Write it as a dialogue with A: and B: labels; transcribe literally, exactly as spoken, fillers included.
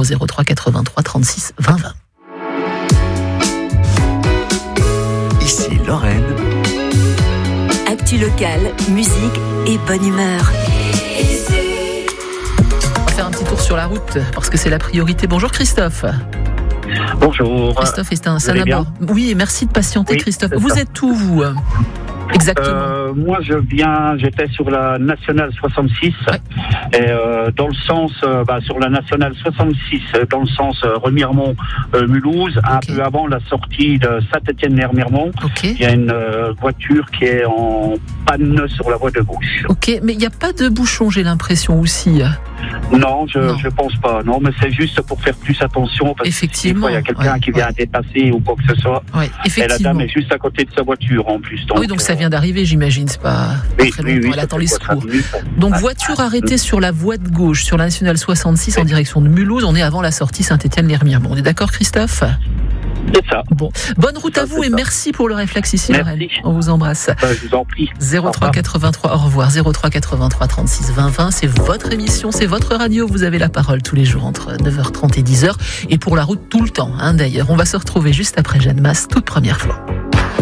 A: au zéro trois quatre-vingt-trois trente-six vingt vingt.
B: Ici Lorraine.
C: Actu locale, musique et bonne humeur.
A: On va faire un petit tour sur la route parce que c'est la priorité. Bonjour Christophe.
D: Bonjour.
A: Christophe est un
D: Vous allez
A: Sanabord. Oui, et merci de patienter
D: Oui,
A: Christophe.
D: c'est
A: Vous
D: ça.
A: êtes où vous exactement?
D: Euh, moi, je viens, j'étais sur la nationale soixante-six,
A: Ouais.
D: et euh, dans le sens, euh, bah, sur la nationale soixante-six, euh, dans le sens euh, Remiremont-Mulhouse, un
A: Ok.
D: peu avant la sortie de Saint-Étienne-Remiremont,
A: Ok.
D: il y a une euh, voiture qui est en panne sur la voie de gauche.
A: Ok, mais il n'y a pas de bouchon, j'ai l'impression aussi.
D: Non, je
A: Non.
D: je pense pas. Non, mais c'est juste pour faire plus attention parce
A: Effectivement,
D: que des fois, il y a quelqu'un
A: ouais,
D: qui vient
A: ouais.
D: dépasser ou quoi que ce soit.
A: Ouais,
D: Et la
A: effectivement.
D: dame est juste à côté de sa voiture en plus.
A: Ah oui, donc ça
D: euh,
A: vient d'arriver, j'imagine. C'est pas, pas
D: oui,
A: très
D: oui,
A: longtemps.
D: oui,
A: Elle
D: ça
A: attend
D: fait
A: les
D: quoi,
A: secours.
D: cinq minutes.
A: Donc
D: Ah,
A: voiture arrêtée sur la voie de gauche, sur la nationale soixante-six en direction de Mulhouse. On est avant la sortie Saint-Étienne-les-Remiremont. On est d'accord, Christophe?
D: C'est ça.
A: Bon, bonne route à
D: Ça,
A: vous
D: c'est
A: et
D: ça.
A: merci pour le réflexe ici,
D: Merci.
A: Lorraine. On vous embrasse.
D: Bah, je vous en prie.
A: zéro trois
D: Au revoir.
A: quatre-vingt-trois, au revoir. zéro trois quatre-vingt-trois trente-six vingt vingt. C'est votre émission, c'est votre radio. Vous avez la parole tous les jours entre neuf heures trente et dix heures. Et pour la route tout le temps, hein, d'ailleurs. On va se retrouver juste après Jeanne Masse, toute première fois.